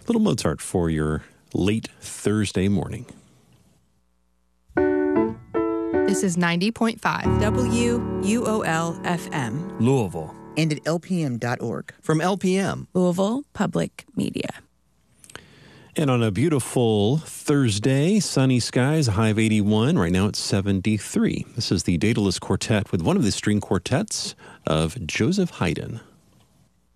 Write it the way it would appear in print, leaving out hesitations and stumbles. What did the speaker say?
Little Mozart for your late Thursday morning. This is 90.5 WUOL-FM. Louisville. And at LPM.org. From LPM. Louisville Public Media. And on a beautiful Thursday, sunny skies, a high of 81. Right now it's 73. This is the Daedalus Quartet with one of the string quartets of Joseph Haydn.